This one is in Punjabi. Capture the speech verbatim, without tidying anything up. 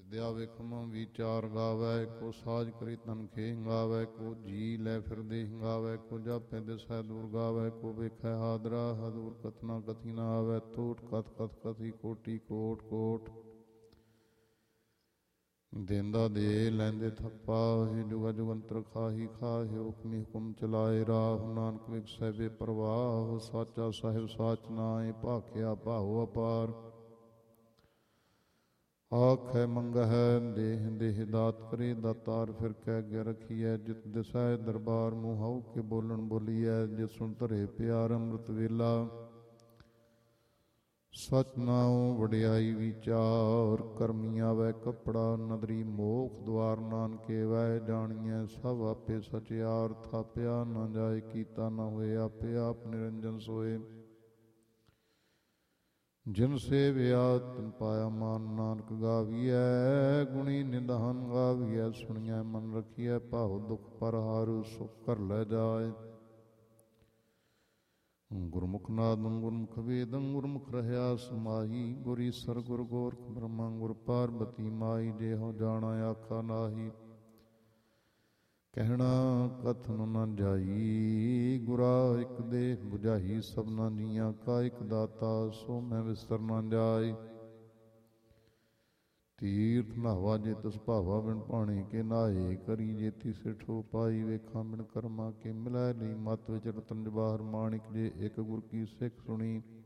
ਵਿਦਿਆ ਵੇਖਮ ਵਿਚਾਰ ਗਾਵੈ, ਕੋ ਸਾਜ ਕਰੀ ਤਨ ਖੇ ਹੰਗਾਵੈ, ਕੋ ਜੀ ਲੈ ਫਿਰਦੇ ਹੰਗਾਵੈ, ਕੋ ਜਾਪੈ ਦਿਸੈ ਦੂਰ ਗਾਵੈ, ਕੋ ਵੇਖੈ ਹਾਦਰਾ ਹਦੂਰ ਕਥਨਾ ਕਥੀ ਨਾ ਆਵੈ, ਟੋਟ ਕਥ ਕਥ ਕਥੀ ਕੋਟੀ ਕੋਟ ਕੋਟ। ਦੇਂਦਾ ਦੇ ਲੈਂਦੇ ਥੱਪਾ, ਹੇ ਜੁਗਾ ਜੁਗੰਤਰ ਖਾਹੀ ਖਾਹਿ, ਹੁਕਮੀ ਹੁਕਮ ਚਲਾਏ ਰਾਹ, ਨਾਨਕ ਵਿਗਸੈ ਬੇਪਰਵਾਹ, ਸਾਚਾ ਸਾਹਿਬ ਸਾਚ ਨਾਇ, ਭਾਖਿਆ ਭਾਉ ਅਪਾਰ। ਆਖੈ ਮੰਗਹਿ ਦੇਹ ਦੇਹ ਦਾਤ ਕਰੇ ਦਾਤਾਰ, ਫਿਰ ਕਹਿ ਅੱਗੇ ਰਖੀਐ ਜਿਤ ਦਿਸੈ ਦਰਬਾਰ, ਮੂੰਹ ਕੇ ਬੋਲਣ ਬੋਲੀਐ, ਜਿਤ ਸੁਣ ਧਰੇ ਪਿਆਰ ਅੰਮ੍ਰਿਤ ਵੇਲਾ। ਸਚ ਨਾਉ ਵਡਿਆਈ ਵਿਚਾਰ, ਕਰਮੀ ਆਵੈ ਕੱਪੜਾ ਨਦਰੀ, ਮੋਖ ਦੁਆਰ ਨਾਨਕੇ ਵੈ, ਜਾਣੀਐ ਸਭ ਆਪੇ ਸਚਿਆਰ। ਥਾਪਿਆ ਨਾ ਜਾਏ ਕੀਤਾ ਨਾ ਹੋਏ, ਆਪੇ ਆਪ ਨਿਰੰਜਨ ਸੋਏ। ਜਿਨ ਸੇਵਿਆ ਤਿਨ ਪਾਇਆ ਮਾਨ, ਨਾਨਕ ਗਾਵੀਐ ਗੁਣੀ ਨਿਧਾਨ ਗਾਵੀਐ। ਸੁਣੀਐ ਮਨ ਰਖੀਐ ਭਾਉ ਦੁਖ ਪਰ ਹਾਰੂ, ਸੁਖ ਘਰ ਲੈ ਜਾਏ। ਗੁਰਮੁਖ ਨਾਦੰ ਗੁਰਮੁਖ ਵੇਦੰ, ਗੁਰਮੁਖ ਰਹਿਆ ਸਮਾਈ, ਗੁਰ ਈਸਰ ਗੁਰ ਗੋਰਖ ਬ੍ਰਹਮਾ ਗੁਰ ਪਾਰਬਤੀ ਮਾਈ। ਜਿਹੋ ਜਾਣਾ ਆਖਾ ਨਾਹੀ, ਕਹਿਣਾ ਕਥਨ ਨ ਜਾਈ, ਗੁਰਾ ਇਕ ਦੇਹ ਬੁਝਾਈ, ਸਭਨਾ ਜੀਆਂ ਕਾ ਇਕ ਦਾਤਾ, ਸੋ ਮੈਂ ਵਿਸਰ ਨ ਜਾਏ। ਤੀਰਥ ਨਹਾਵਾ ਜੇ ਤਿਸ ਭਾਵਾ, ਬਿਨ ਪਾਣੀ ਕੇ ਨਾਏ, ਕਰੀ ਜੇ ਤਿਸੇ ਠੋ ਪਾਈ, ਵੇਖਾਂ ਬਿਨ ਕਰਮਾ ਕੇ ਮਿਲੈ ਲਈ। ਮਤ ਵਿੱਚ ਰਤਨ ਜਵਾਹਰ ਮਾਣਿਕ, ਜੇ ਇੱਕ ਗੁਰ ਕੀ ਸਿੱਖ ਸੁਣੀ,